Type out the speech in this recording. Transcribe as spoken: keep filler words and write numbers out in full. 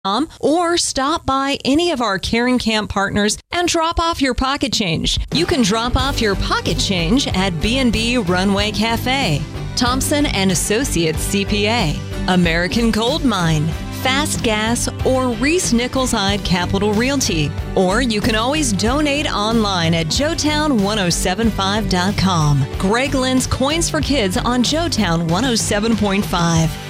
or stop by any of our Caring Camp partners and drop off your pocket change. You can drop off your pocket change at B and B Runway Cafe, Thompson and Associates C P A, American Gold Mine, Fast Gas, or Reese Nichols Hyde Capital Realty. Or you can always donate online at joetown ten seventy-five dot com. Greg Lynn's Coins for Kids on Joetown one oh seven point five.